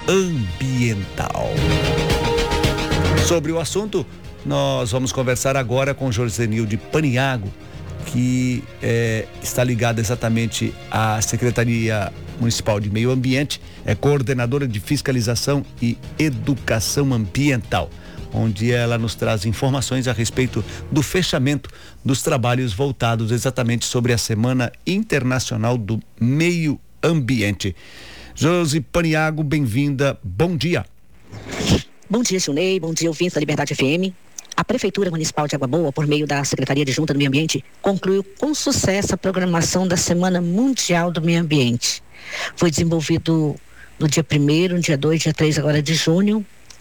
ambiental. Sobre o assunto, nós vamos conversar agora com Josenilde Paniaggo, que está ligada exatamente à Secretaria Municipal de Meio Ambiente, é coordenadora de fiscalização e educação ambiental, onde ela nos traz informações a respeito do fechamento dos trabalhos voltados exatamente sobre a Semana Internacional do Meio Ambiente. Josi Paniaggo, bem-vinda, bom dia. Bom dia, Chunei, bom dia, ouvintes da Liberdade FM. A Prefeitura Municipal de Água Boa, por meio da Secretaria Adjunta do Meio Ambiente, concluiu com sucesso a programação da Semana Mundial do Meio Ambiente. Foi desenvolvido no dia 1º, dia 2, dia 3 agora de junho,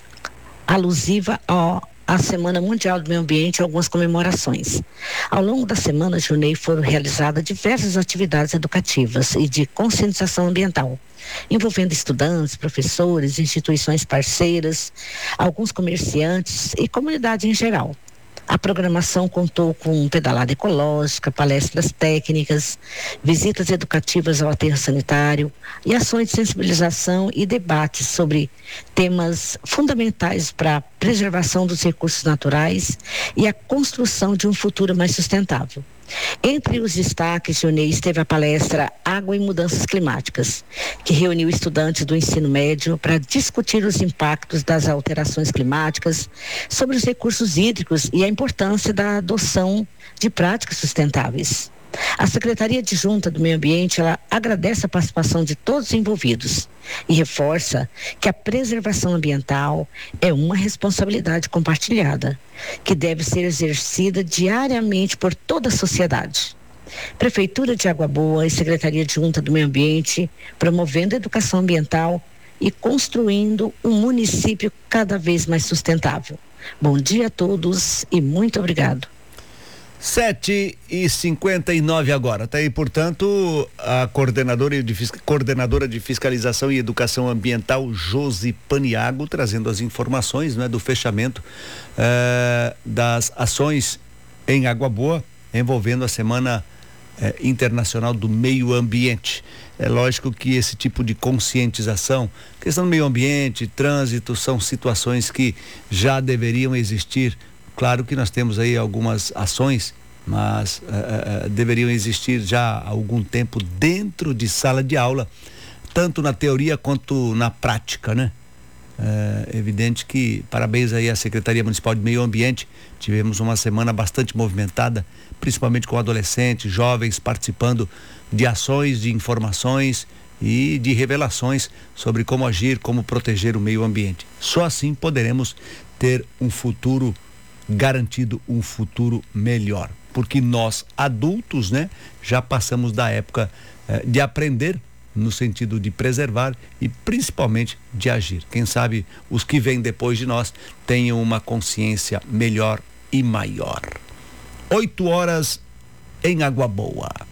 alusiva à Semana Mundial do Meio Ambiente e algumas comemorações. Ao longo da semana, Junei, foram realizadas diversas atividades educativas e de conscientização ambiental, envolvendo estudantes, professores, instituições parceiras, alguns comerciantes e comunidade em geral. A programação contou com pedalada ecológica, palestras técnicas, visitas educativas ao aterro sanitário e ações de sensibilização e debates sobre temas fundamentais para a preservação dos recursos naturais e a construção de um futuro mais sustentável. Entre os destaques, Junei, esteve a palestra Água e Mudanças Climáticas, que reuniu estudantes do ensino médio para discutir os impactos das alterações climáticas sobre os recursos hídricos e a importância da adoção de práticas sustentáveis. A Secretaria Adjunta do Meio Ambiente, ela agradece a participação de todos os envolvidos e reforça que a preservação ambiental é uma responsabilidade compartilhada, que deve ser exercida diariamente por toda a sociedade. Prefeitura de Água Boa e Secretaria Adjunta do Meio Ambiente, promovendo a educação ambiental e construindo um município cada vez mais sustentável. Bom dia a todos e muito obrigado. 7h59 agora. Tá aí, portanto, a coordenadora de fiscalização e educação ambiental, Josi Paniaggo, trazendo as informações, né, do fechamento das ações em Água Boa, envolvendo a Semana Internacional do Meio Ambiente. É lógico que esse tipo de conscientização, questão do meio ambiente, trânsito, são situações que já deveriam existir. Claro que nós temos aí algumas ações, mas deveriam existir já há algum tempo dentro de sala de aula, tanto na teoria quanto na prática, né? É evidente que, parabéns aí à Secretaria Municipal de Meio Ambiente, tivemos uma semana bastante movimentada, principalmente com adolescentes, jovens participando de ações, de informações e de revelações sobre como agir, como proteger o meio ambiente. Só assim poderemos ter um futuro garantido, um futuro melhor, porque nós adultos, né, já passamos da época de aprender no sentido de preservar e principalmente de agir. Quem sabe os que vêm depois de nós tenham uma consciência melhor e maior. 8 horas em Água Boa.